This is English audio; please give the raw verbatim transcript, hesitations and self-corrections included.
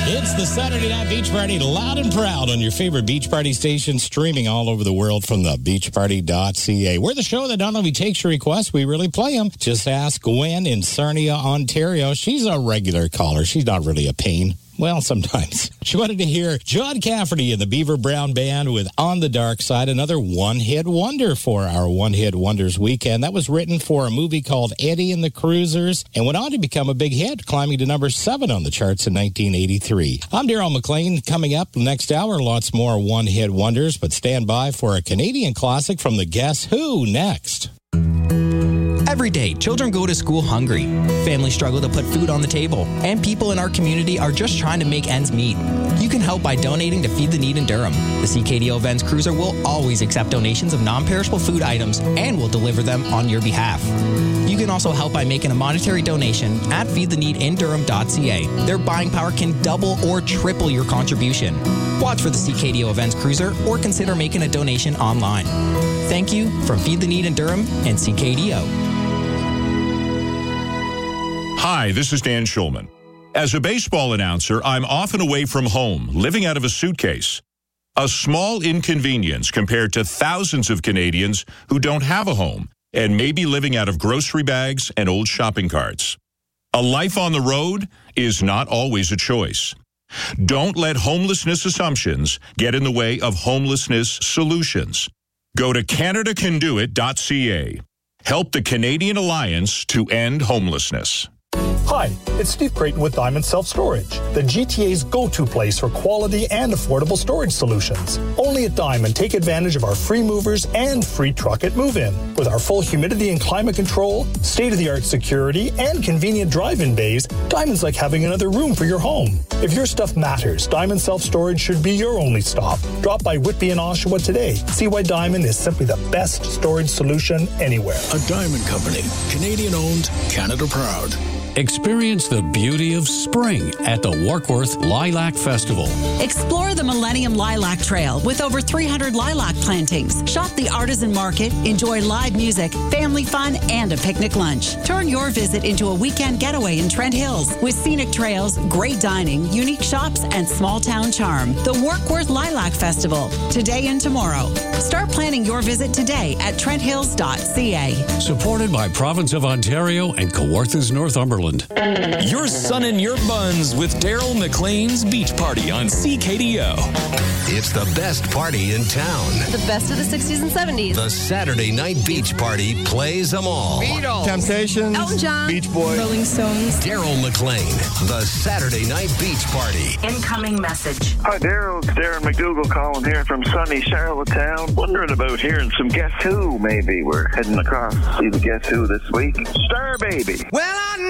It's the Saturday Night Beach Party, loud and proud on your favorite beach party station, streaming all over the world from the beach party dot c a. We're the show that not only takes your requests, we really play them. Just ask Gwen in Sarnia, Ontario. She's a regular caller. She's not really a pain. Well, sometimes. She wanted to hear John Cafferty and the Beaver Brown Band with On the Dark Side, another one-hit wonder for our One-Hit Wonders weekend. That was written for a movie called Eddie and the Cruisers and went on to become a big hit, climbing to number seven on the charts in nineteen eighty-three. I'm Daryl McLean. Coming up next hour, lots more one-hit wonders, but stand by for a Canadian classic from the Guess Who next. Every day, children go to school hungry. Families struggle to put food on the table. And people in our community are just trying to make ends meet. You can help by donating to Feed the Need in Durham. The C K D O Events Cruiser will always accept donations of non-perishable food items and will deliver them on your behalf. You can also help by making a monetary donation at feed the need in durham dot c a. Their buying power can double or triple your contribution. Watch for the C K D O Events Cruiser or consider making a donation online. Thank you from Feed the Need in Durham and C K D O. Hi, this is Dan Schulman. As a baseball announcer, I'm often away from home, living out of a suitcase. A small inconvenience compared to thousands of Canadians who don't have a home and may be living out of grocery bags and old shopping carts. A life on the road is not always a choice. Don't let homelessness assumptions get in the way of homelessness solutions. Go to canada can do it dot c a. Help the Canadian Alliance to End Homelessness. Hi, it's Steve Creighton with Diamond Self-Storage, the G T A's go-to place for quality and affordable storage solutions. Only at Diamond, take advantage of our free movers and free truck at move-in. With our full humidity and climate control, state-of-the-art security, and convenient drive-in bays, Diamond's like having another room for your home. If your stuff matters, Diamond Self-Storage should be your only stop. Drop by Whitby and Oshawa today. See why Diamond is simply the best storage solution anywhere. A Diamond Company, Canadian-owned, Canada proud. Experience the beauty of spring at the Warkworth Lilac Festival. Explore the Millennium Lilac Trail with over three hundred lilac plantings. Shop the artisan market, enjoy live music, family fun, and a picnic lunch. Turn your visit into a weekend getaway in Trent Hills with scenic trails, great dining, unique shops, and small town charm. The Warkworth Lilac Festival, today and tomorrow. Start planning your visit today at trent hills dot c a. Supported by Province of Ontario and Kawarthas Northumberland. Your sun in your buns with Daryl McLean's Beach Party on C K D O. It's the best party in town. The best of the sixties and seventies. The Saturday Night Beach Party plays them all. Beatles, Temptations, Elton John, Beach Boys, Rolling Stones. Daryl McLean, the Saturday Night Beach Party. Incoming message. Hi, Daryl. It's Darren McDougall calling here from sunny Charlottetown. Wondering about hearing some Guess Who, maybe. We're heading across to see the Guess Who this week. Star Baby. Well, I